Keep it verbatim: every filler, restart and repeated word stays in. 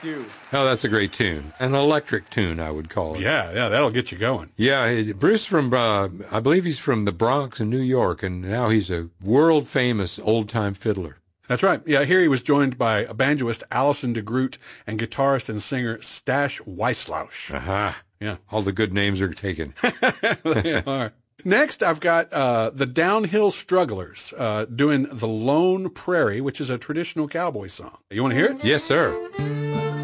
you. Oh, that's a great tune. An electric tune, I would call it. Yeah, yeah, that'll get you going. Yeah, Bruce from, uh, I believe he's from the Bronx in New York, and now he's a world-famous old-time fiddler. That's right. Yeah, here he was joined by banjoist Alison DeGroot and guitarist and singer Stash Weislausch. Aha. Yeah. All the good names are taken. They are. Next, I've got uh, the Downhill Strugglers uh, doing The Lone Prairie, which is a traditional cowboy song. You want to hear it? Yes, sir.